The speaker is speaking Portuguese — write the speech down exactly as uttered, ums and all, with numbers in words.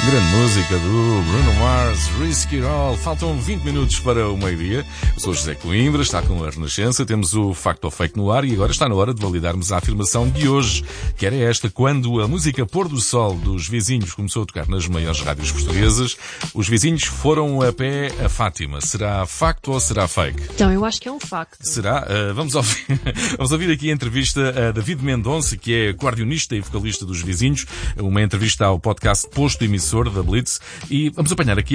Grande música do Bruno Mars, Risk It All. Faltam vinte minutos para o meio-dia. Eu sou José Coimbra, está com a Renascença. Temos o Facto ou Fake no ar e agora está na hora de validarmos a afirmação de hoje, que era esta: quando a música Pôr do Sol dos Vizinhos começou a tocar nas maiores rádios portuguesas, os vizinhos foram a pé a Fátima. Será facto ou será fake? Então, eu acho que é um facto. Será? Uh, vamos, ouvir, vamos ouvir aqui a entrevista a David Mendonça, que é acordeonista e vocalista dos Vizinhos. Uma entrevista ao podcast Posto Emissor da Blitz, e vamos apanhar aqui